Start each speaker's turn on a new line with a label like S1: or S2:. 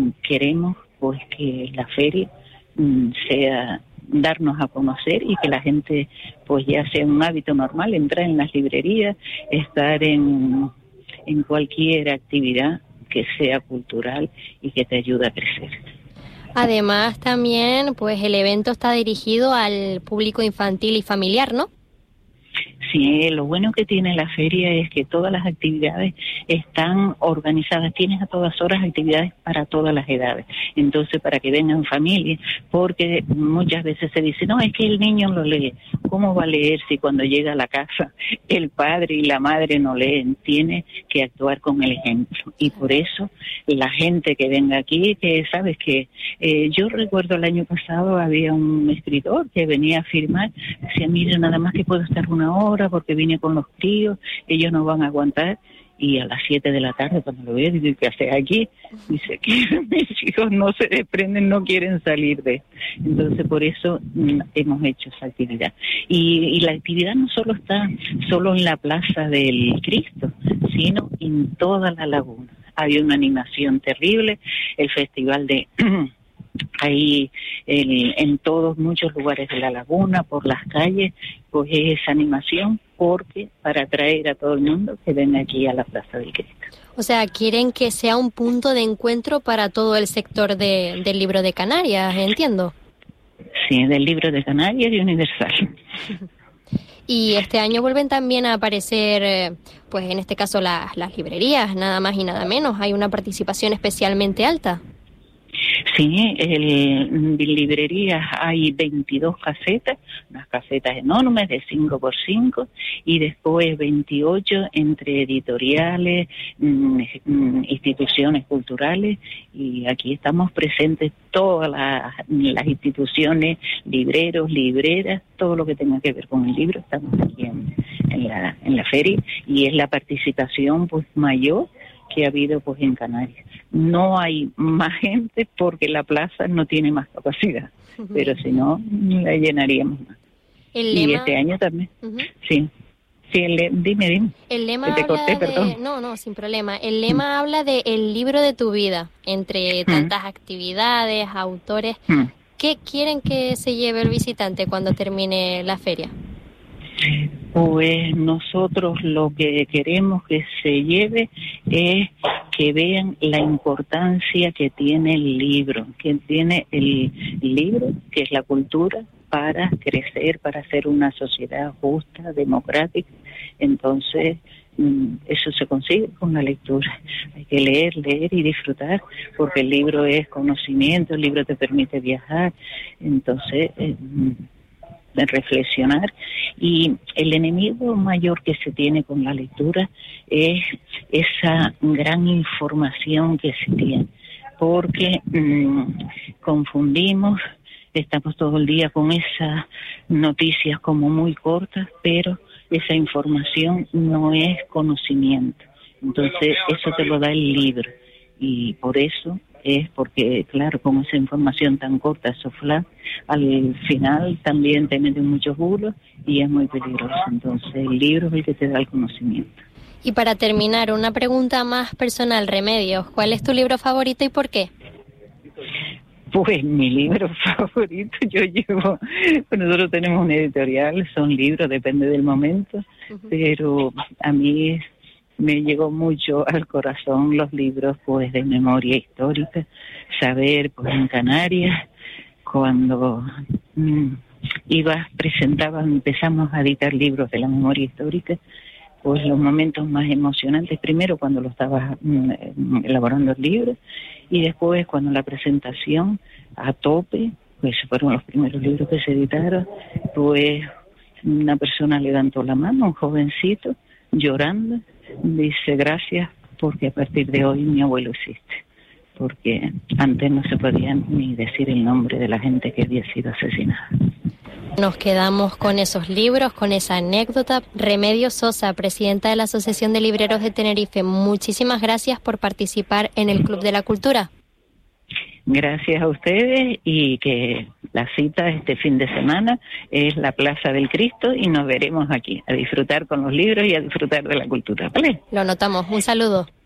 S1: queremos pues que la feria sea darnos a conocer y que la gente pues ya sea un hábito normal, entrar en las librerías, estar en cualquier actividad que sea cultural y que te ayude a crecer.
S2: Además también pues el evento está dirigido al público infantil y familiar, ¿no?
S1: Sí, lo bueno que tiene la feria es que todas las actividades están organizadas, tienes a todas horas actividades para todas las edades, entonces para que vengan familias, porque muchas veces se dice, no, es que el niño no lee, ¿cómo va a leer si cuando llega a la casa el padre y la madre no leen? Tiene que actuar con el ejemplo, y por eso la gente que venga aquí, que sabes que yo recuerdo el año pasado había un escritor que venía a firmar, decía, mire, nada más que puedo estar una hora porque vine con los tíos, ellos no van a aguantar, y a las 7 de la tarde cuando lo veo digo, ¿qué haces aquí? Dice que mis hijos no se desprenden, no quieren salir de esto. Entonces por eso hemos hecho esa actividad, y la actividad no solo está solo en la Plaza del Cristo, sino en toda la laguna. Había una animación terrible, el festival de ahí en todos muchos lugares de la laguna, por las calles, pues es esa animación, porque para atraer a todo el mundo que venga aquí a la Plaza del Cristo.
S2: O sea, quieren que sea un punto de encuentro para todo el sector del libro de Canarias, entiendo.
S1: Sí, del libro de Canarias y universal.
S2: Y este año vuelven también a aparecer, pues en este caso las librerías, nada más y nada menos. Hay una participación especialmente alta.
S1: Sí, en librerías hay 22 casetas, unas casetas enormes de 5x5, y después 28 entre editoriales, instituciones culturales, y aquí estamos presentes todas las instituciones, libreros, libreras, todo lo que tenga que ver con el libro, estamos aquí en la feria, y es la participación pues mayor que ha habido pues en Canarias. No hay más gente porque la plaza no tiene más capacidad, pero si no, la llenaríamos más.
S2: El lema...
S1: Y este año también. Sí, dime.
S2: El lema
S1: te
S2: habla
S1: corté, perdón.
S2: No, sin problema. El lema habla de el libro de tu vida, entre tantas actividades, autores. ¿Qué quieren que se lleve el visitante cuando termine la feria?
S1: Pues nosotros lo que queremos que se lleve es que vean la importancia que tiene el libro, que es la cultura, para crecer, para ser una sociedad justa, democrática. Entonces, eso se consigue con la lectura. Hay que leer y disfrutar, porque el libro es conocimiento, el libro te permite viajar. Entonces, de reflexionar, y el enemigo mayor que se tiene con la lectura es esa gran información que se tiene, porque confundimos, estamos todo el día con esas noticias como muy cortas, pero esa información no es conocimiento. Entonces eso te lo da el libro, y por eso es porque, claro, con esa información tan corta, esos flash, al final también te meten muchos bulos y es muy peligroso. Entonces el libro es el que te da el conocimiento.
S2: Y para terminar, una pregunta más personal, Remedios. ¿Cuál es tu libro favorito y por qué?
S1: Pues mi libro favorito, nosotros tenemos una editorial, son libros, depende del momento, pero a mí me llegó mucho al corazón los libros pues de memoria histórica, saber pues en Canarias, cuando empezamos a editar libros de la memoria histórica, pues los momentos más emocionantes, primero cuando lo estabas elaborando el libro, y después cuando la presentación a tope, pues fueron los primeros libros que se editaron, pues una persona levantó la mano, un jovencito, llorando, dice gracias porque a partir de hoy mi abuelo existe, porque antes no se podía ni decir el nombre de la gente que había sido asesinada.
S2: Nos quedamos con esos libros, con esa anécdota. Remedios Sosa, presidenta de la Asociación de Libreros de Tenerife, muchísimas gracias por participar en el Club de la Cultura.
S1: Gracias a ustedes, y que la cita este fin de semana es la Plaza del Cristo, y nos veremos aquí a disfrutar con los libros y a disfrutar de la cultura, ¿vale?
S2: Lo notamos. Un saludo.